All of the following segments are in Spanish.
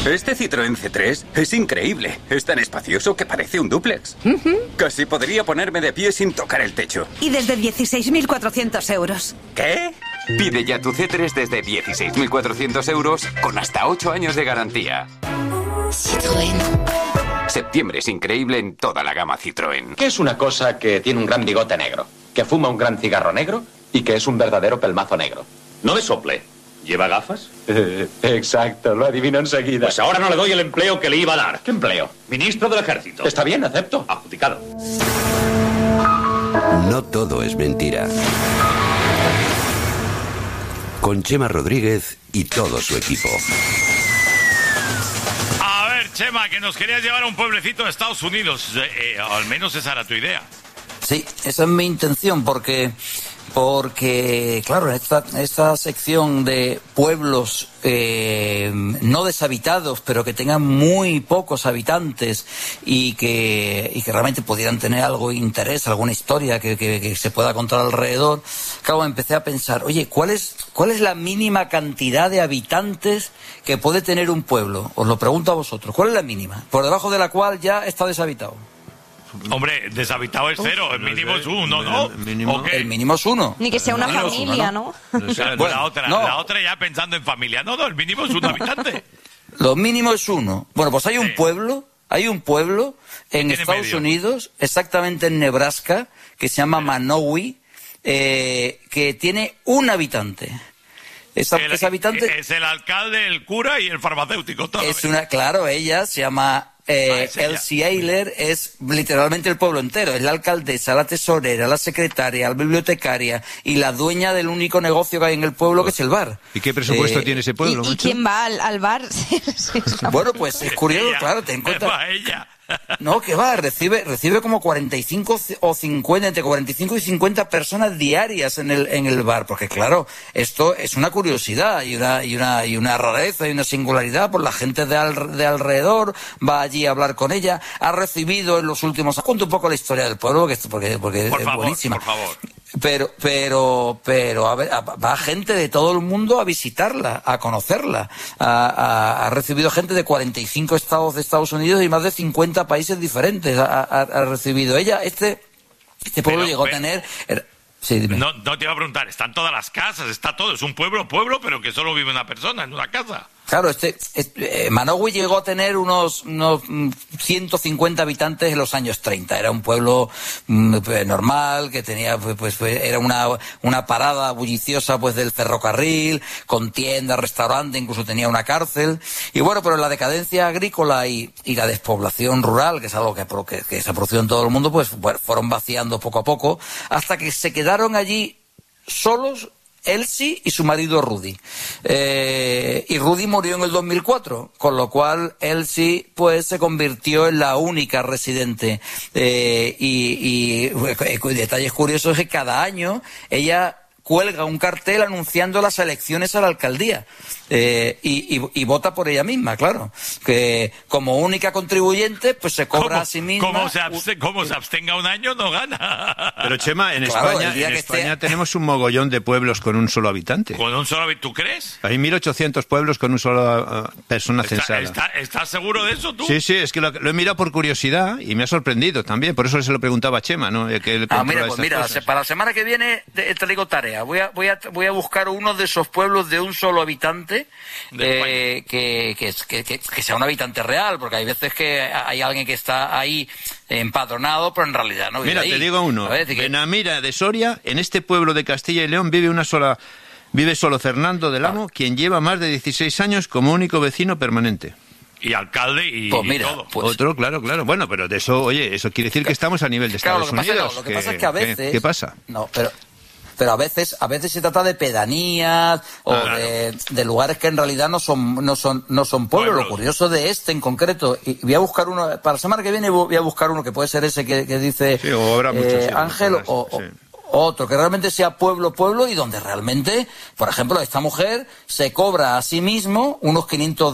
Este Citroën C3 es increíble. Es tan espacioso que parece un dúplex. Casi podría ponerme de pie sin tocar el techo. Y desde 16.400 euros. ¿Qué? Pide ya tu C3 desde 16.400 euros con hasta 8 años de garantía. Citroën. Septiembre es increíble en toda la gama Citroën. ¿Qué es una cosa que tiene un gran bigote negro, que fuma un gran cigarro negro y que es un verdadero pelmazo negro? No me sople. ¿Lleva gafas? Exacto, lo adivino enseguida. Pues ahora no le doy el empleo que le iba a dar. ¿Qué empleo? Ministro del Ejército. Está bien, acepto. Adjudicado. No todo es mentira. Con Chema Rodríguez y todo su equipo. A ver, Chema, que nos querías llevar a un pueblecito de Estados Unidos. Al menos esa era tu idea. Sí, esa es mi intención, porque claro, esta sección de pueblos no deshabitados, pero que tengan muy pocos habitantes y que realmente pudieran tener algo de interés, alguna historia que se pueda contar alrededor. Claro, empecé a pensar, oye, ¿cuál es la mínima cantidad de habitantes que puede tener un pueblo? Os lo pregunto a vosotros, ¿cuál es la mínima? Por debajo de la cual ya está deshabitado. Hombre, deshabitado es 0, el mínimo es 1, ¿no? El mínimo es 1. Ni que sea una familia, ¿no? La otra ya pensando en familia. No, el mínimo es 1 habitante. Lo mínimo es 1. Bueno, pues hay un pueblo en Estados Unidos, exactamente en Nebraska, que se llama Manowi, que tiene un habitante. Ese habitante es el alcalde, el cura y el farmacéutico. Claro, ella se llama Elsie Ayler, es literalmente el pueblo entero. Es la alcaldesa, la tesorera, la secretaria, la bibliotecaria y la dueña del único negocio que hay en el pueblo, que es el bar. ¿Y qué presupuesto tiene ese pueblo? ¿Y quién va al bar? Bueno, pues es curioso, claro, ten en cuenta. Ella. No, que va, recibe como 45 o 50, entre 45 y 50 personas diarias en el bar, porque claro, esto es una curiosidad y una rareza y una singularidad, por la gente de alrededor va allí a hablar con ella, ha recibido en los últimos años. Cuento un poco la historia del pueblo, porque es buenísima. Por favor. Pero a ver, va gente de todo el mundo a visitarla, a conocerla. Ha recibido gente de 45 estados de Estados Unidos y más de 50 países diferentes. Ha recibido ella. Este pueblo llegó a tener... Sí, dime. No te iba a preguntar, están todas las casas, está todo. Es un pueblo, pero que solo vive una persona en una casa. Claro, Manowi llegó a tener unos 150 habitantes en los años 30. Era un pueblo normal, que tenía, era una parada bulliciosa, del ferrocarril, con tiendas, restaurante, incluso tenía una cárcel. Y bueno, pero la decadencia agrícola y la despoblación rural, que es algo que se produjo en todo el mundo, fueron vaciando poco a poco, hasta que se quedaron allí solos Elsie y su marido Rudy. Y Rudy murió en el 2004, con lo cual Elsie se convirtió en la única residente. Y detalles curiosos es que cada año ella cuelga un cartel anunciando las elecciones a la alcaldía. Y vota por ella misma, claro. Que como única contribuyente, se cobra a sí misma. Como se abstenga un año, no gana. Pero Chema, en España tenemos un mogollón de pueblos con un solo habitante. ¿Con un solo habitante? ¿Tú crees? Hay 1.800 pueblos con una sola persona censada. ¿Estás seguro de eso tú? Sí, es que lo he mirado por curiosidad y me ha sorprendido también. Por eso se lo preguntaba a Chema, ¿no? Mira, para la semana que viene te digo tarea. Voy a buscar uno de esos pueblos de un solo habitante. Que sea un habitante real, porque hay veces que hay alguien que está ahí empadronado, pero en realidad no vive ahí. Mira, te digo uno. Benamira de Soria, en este pueblo de Castilla y León vive solo Fernando del Amo, quien lleva más de 16 años como único vecino permanente. Y alcalde y todo. Otro, claro. Bueno, pero de eso, oye, eso quiere decir que estamos a nivel de Estados Unidos. Lo que pasa es que a veces... ¿Qué pasa? No, pero a veces se trata de pedanías o de lugares que en realidad no son pueblos. Lo curioso de en concreto, y voy a buscar uno para la semana que viene, voy a buscar uno que puede ser ese que dice Ángel, otro que realmente sea pueblo y donde realmente, por ejemplo, esta mujer se cobra a sí mismo unos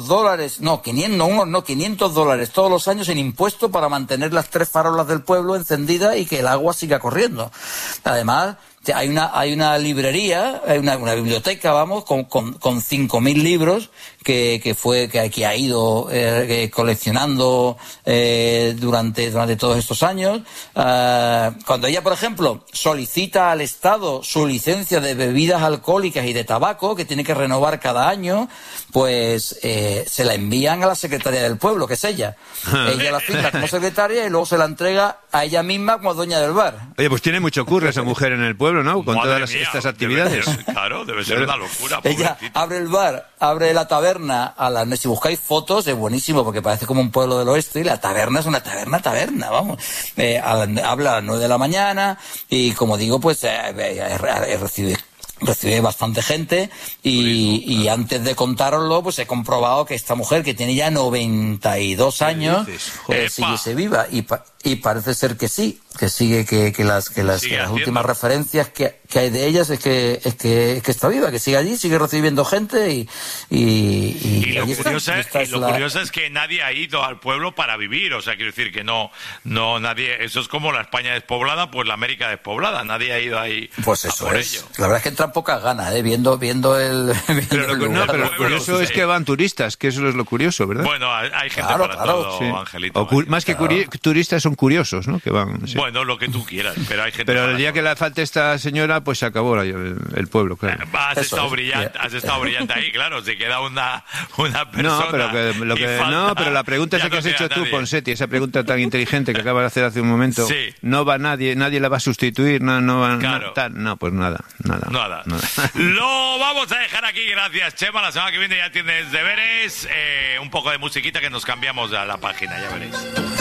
$500 todos los años en impuestos para mantener las 3 farolas del pueblo encendidas y que el agua siga corriendo. Además, hay una librería, una biblioteca, con 5.000 libros que ha ido coleccionando durante todos estos años. Cuando ella, por ejemplo, solicita al Estado su licencia de bebidas alcohólicas y de tabaco, que tiene que renovar cada año, pues se la envían a la Secretaría del Pueblo, que es ella. Ella la firma como secretaria y luego se la entrega a ella misma como dueña del bar. Oye, pues tiene mucho curro esa mujer en el pueblo, ¿no? Con Madre todas mía, estas actividades. Debe ser una locura. Ella pobrecita. abre el bar, abre la taberna, si buscáis fotos es buenísimo porque parece como un pueblo del oeste y la taberna es una taberna, vamos. Habla a las 9 de la mañana y, como digo, pues recibe bastante gente y antes de contároslo, pues he comprobado que esta mujer, que tiene ya 92 años, sigue viva y parece ser que sí, que sigue, que las últimas referencias que hay de ellas es que está viva, que sigue allí, sigue recibiendo gente y lo curioso es que nadie ha ido al pueblo para vivir, o sea, quiero decir que no nadie, eso es como la España despoblada, pues la América despoblada, nadie ha ido ahí pues a eso por es. ello. La verdad es que entran pocas ganas, viendo el Pero lo curioso es que van turistas, que eso es lo curioso, ¿verdad? Bueno, hay gente para todo, sí. Angelito. Más que turistas son curiosos, ¿no? Que van. Sí. Bueno, lo que tú quieras, pero hay gente. Pero el día que le falte esta señora, pues se acabó el pueblo, claro. Has estado brillante ahí, claro. Se queda una persona. Pero la pregunta esa que has hecho tú, Ponseti, esa pregunta tan inteligente que acabas de hacer hace un momento, sí. No va nadie la va a sustituir, pues nada. Lo vamos a dejar aquí, gracias, Chema. La semana que viene ya tienes deberes, un poco de musiquita que nos cambiamos a la página, ya veréis.